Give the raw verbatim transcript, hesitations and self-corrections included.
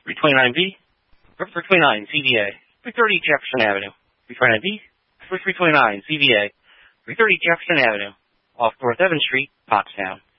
three twenty-nine B, or three twenty-nine C V A, three thirty Jefferson Avenue, three twenty-nine B, three twenty-nine C V A, three thirty Jefferson Avenue, off North Evans Street, Pottstown.